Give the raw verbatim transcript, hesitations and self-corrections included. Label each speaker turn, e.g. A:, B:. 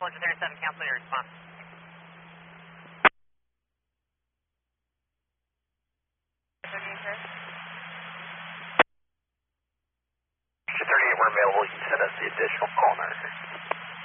A: one thirty-seven, cancel your response.
B: two thirty-eight, we're available. You can send us the additional call marker.